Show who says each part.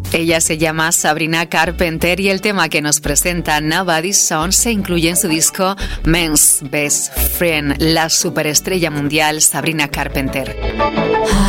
Speaker 1: Ella se llama Sabrina Carpenter y el tema que nos presenta Nobody's Son se incluye en su disco Men's Best Friend, la superestrella mundial Sabrina Carpenter.